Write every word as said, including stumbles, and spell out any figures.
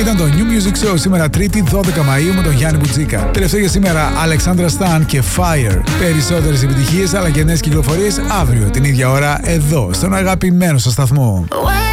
ήταν το New Music Show σήμερα Τρίτη δώδεκα Μαΐου με τον Γιάννη Μπουτζίκα. Τελευταίο για σήμερα Alexandra Stan και Fire. Περισσότερες επιτυχίες αλλά και νέες κυκλοφορίες αύριο την ίδια ώρα εδώ στον αγαπημένο σας σταθμό.